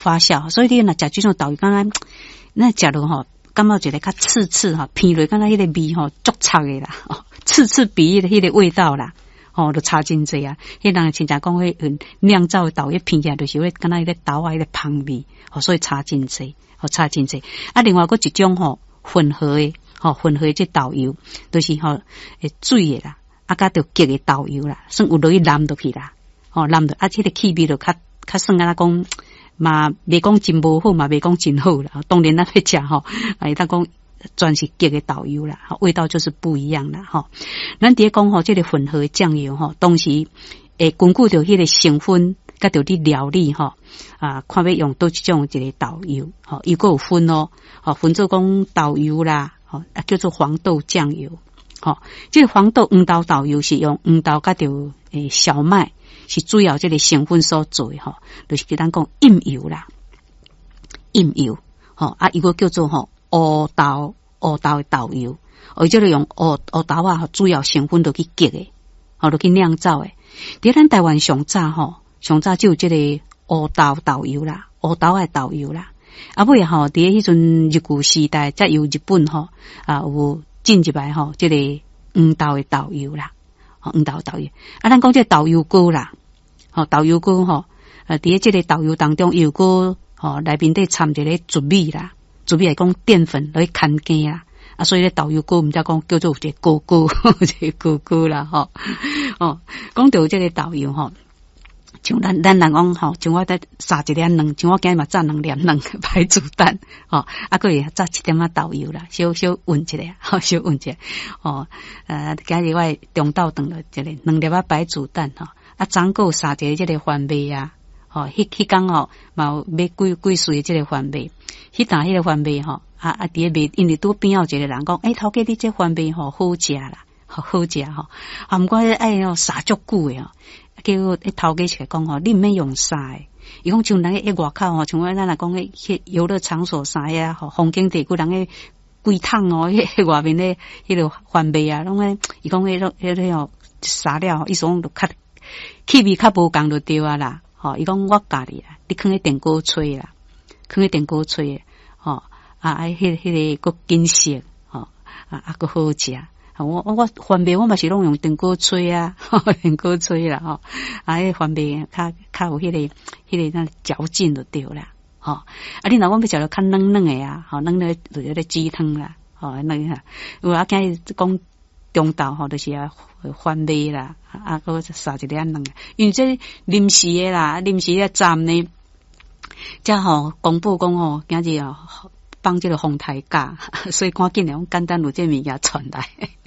发酵，所以你若食这种豆油，敢若那食落吼，感觉一个较刺刺哈，闻落敢若迄个味吼足臭的啦，刺刺鼻迄个味道啦。都差真济啊！迄人亲像讲迄酿造的豆，一闻起来就是迄敢若迄个豆啊，迄个香味，所以差真济，差真济。啊，另外佫一种混合的，混合这豆油，就是水的啦，啊，甲着结的豆油啦，算有落去淋落去啦，淋落啊，迄个气味就较算安那讲嘛，袂讲真无好嘛，袂讲真好啦。当然咱要食他讲。专是结的豆油啦，味道就是不一样啦哈。咱伫讲这个混合酱油当时根据着迄个成分，甲着你料理看要用倒一种一个豆油伊个有分分做讲豆油啦叫做黄豆酱油这个黄豆黄豆豆油是用黄豆甲着小麦是主要这个成分所做就是咱讲印油啦，印油伊个叫做乌豆的豆油，就是用乌豆啊，主要成分都去结的，都去酿造的。伫咱台湾上早就有这个乌豆豆油啦，乌豆的豆油啦。啊，尾伫迄阵日据时代，才由日本有进入来这个黄豆的豆油啦，黄豆豆油。啊，咱讲这豆油膏啦，豆油膏伫这个豆油当中有个内面得掺一个糯米啦。主要是讲淀粉来看根啦，所以咧豆油膏毋才讲叫做一个膏膏，一个膏膏啦讲到这个豆油像咱人讲像我在撒一粒卵，像我今日嘛炸2粒卵排子蛋还佫会炸1点仔豆油啦，小温一下小温一下今日我中昼炖了这个2粒仔排子蛋昨个撒一个这个番麦啊迄天嘛有买几穗这个番麦。迄个番麦伫咧卖，因为拄边有一个人讲，头家你这番麦好食啦，好食毋过杀足久诶叫头家起来讲你毋免用杀诶，伊讲像人外口像咱来讲迄游乐场所杀啊，风景地区人迄规桶迄外面咧迄个番麦啊，拢伊讲迄杀了，伊说就较气味较无共就对啊啦，伊讲我教你啊，你放喺电锅吹啦。放喺电锅吹迄个个金色个好食。我番麦我嘛是拢用电锅吹啊，电锅吹啦迄番麦较有迄个那嚼劲就对啦你若我要食到较软软的软的就迄个鸡汤啦那个有今日讲中昼就是番麦啦个撒一粒卵，因为这临时的啦，临时的站呢。这公布讲今日放这个风台假，所以赶紧来简单有这物件传来。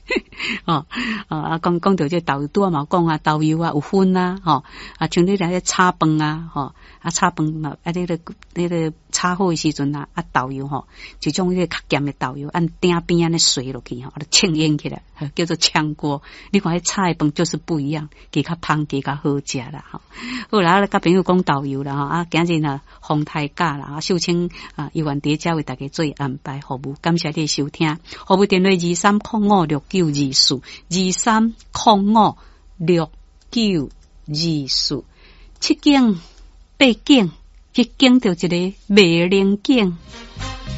讲到这豆油拄嘛讲豆油有分像你来炒饭炒饭嘛那个炒好的时阵豆油一种迄个较咸的豆油按鼎边安尼水落去呛烟起来，叫做炝锅。你看迄炒的饭就是不一样，加较香加较好食啦好啦，甲朋友讲豆油啦今日风台假啦秀清伊愿伫遮为大家做安排服务，感谢你的收听。服务电话23056924 23056924，7景8景，迄景就一个卖零景。